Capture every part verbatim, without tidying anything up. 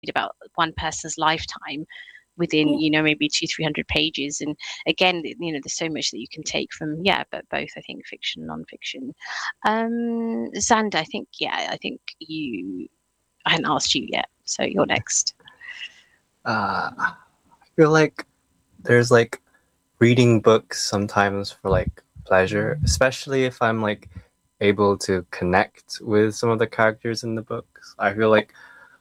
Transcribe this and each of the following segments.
about one person's lifetime within, you know, maybe two, three hundred pages. And again, you know, there's so much that you can take from, yeah, but both, I think, fiction and non-fiction. Um, Xander, I think, yeah, I think you, I hadn't asked you yet, so you're next. Uh, I feel like there's like reading books sometimes for like pleasure, especially if I'm like able to connect with some of the characters in the books. I feel like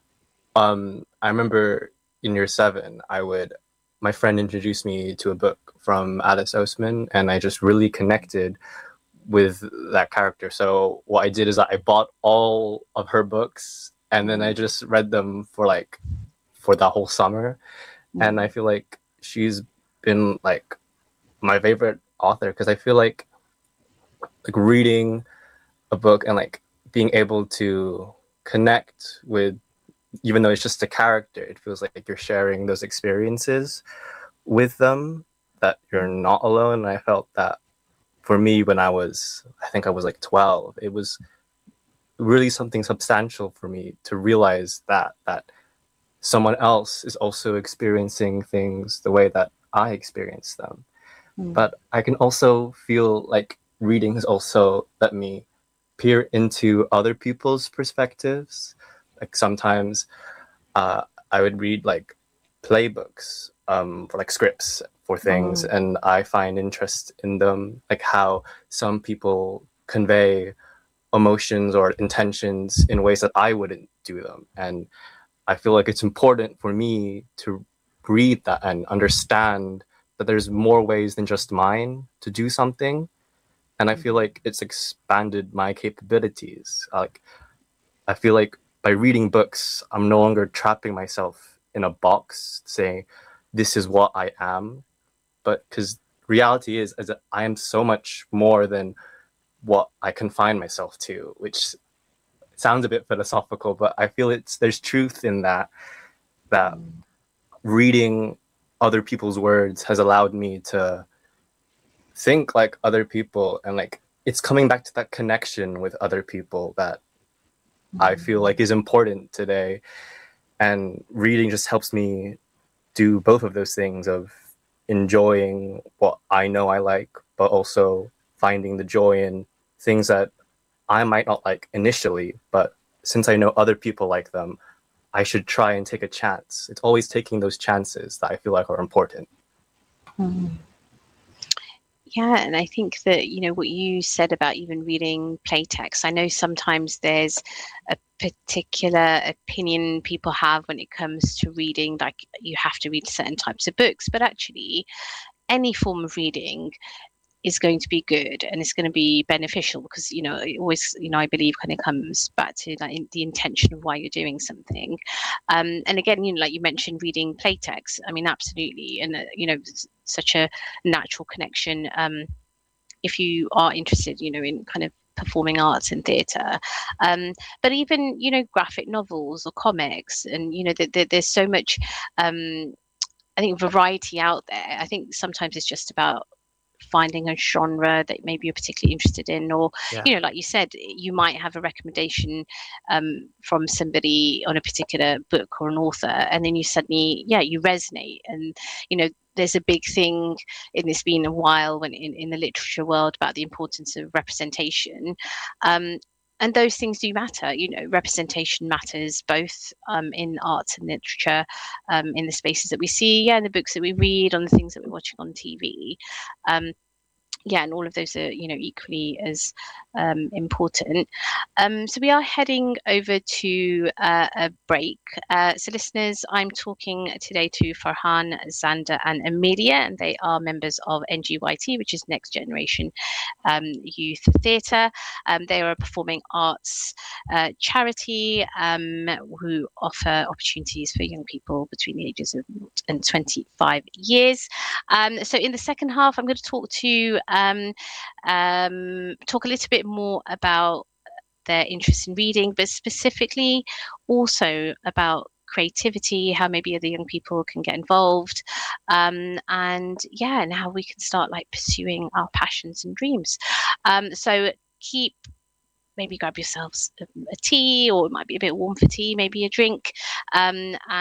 um I remember in year seven, I would my friend introduced me to a book from Alice Oseman, and I just really connected with that character. So what I did is I bought all of her books, and then I just read them for like for the whole summer. And I feel like she's been like my favorite author because I feel like like reading a book and like being able to connect with, even though it's just a character, it feels like you're sharing those experiences with them, that you're not alone. And I felt that for me when I was, I think I was like twelve, it was really something substantial for me to realize that that someone else is also experiencing things the way that I experience them. But I can also feel like reading has also let me peer into other people's perspectives. Like sometimes uh, I would read like playbooks um, for like scripts for things, and I find interest in them, like how some people convey emotions or intentions in ways that I wouldn't do them. And I feel like it's important for me to read that and understand that there's more ways than just mine to do something. And I feel like it's expanded my capabilities. Like I feel like by reading books, I'm no longer trapping myself in a box saying this is what I am. But because reality is, is that I am so much more than what I confine myself to, which sounds a bit philosophical, but I feel it's there's truth in that, that reading other people's words has allowed me to think like other people, and like it's coming back to that connection with other people that I feel like is important today. And reading just helps me do both of those things of enjoying what I know I like, but also finding the joy in things that I might not like initially, but since I know other people like them, I should try and take a chance. It's always taking those chances that I feel like are important. Yeah, and I think that, you know, what you said about even reading playtext, I know sometimes there's a particular opinion people have when it comes to reading, like you have to read certain types of books, but actually any form of reading is going to be good and it's going to be beneficial because, you know, it always, you know, I believe kind of comes back to like in, the intention of why you're doing something. Um, and again, you know, like you mentioned reading playtext, I mean, absolutely. And, uh, you know, such a natural connection. Um, if you are interested, you know, in kind of performing arts and theatre, um, but even, you know, graphic novels or comics, and you know, th- th- there's so much, um, I think, variety out there. I think sometimes it's just about finding a genre that maybe you're particularly interested in, or Yeah. you know, like you said, you might have a recommendation um, from somebody on a particular book or an author, and then you suddenly, yeah, you resonate. And you know, there's a big thing, and it's been a while when in, in the literature world about the importance of representation. um, and those things do matter. You know, representation matters both um, in arts and literature, um, in the spaces that we see, yeah, in the books that we read, on the things that we're watching on T V. Um, yeah, and all of those are, you know, equally as um, important. Um, so we are heading over to uh, a break. Uh, so listeners, I'm talking today to Farhan, Xander, and Amelia, and they are members of N G Y T, which is Next Generation um, Youth Theatre. Um, they are a performing arts uh, charity um, who offer opportunities for young people between the ages of and twenty-five years. Um, so in the second half, I'm going to talk to um, um, talk a little bit more about their interest in reading, but specifically also about creativity, how maybe other young people can get involved, um, and yeah, and how we can start like pursuing our passions and dreams. Um, so keep maybe grab yourselves a, a tea, or it might be a bit warm for tea, maybe a drink, um,